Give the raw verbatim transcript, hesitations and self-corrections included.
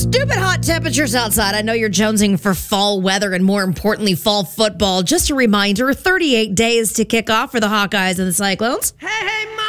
Stupid hot temperatures outside. I know you're jonesing for fall weather and, more importantly, fall football. Just a reminder, thirty-eight days to kick off for the Hawkeyes and the Cyclones. Hey, hey,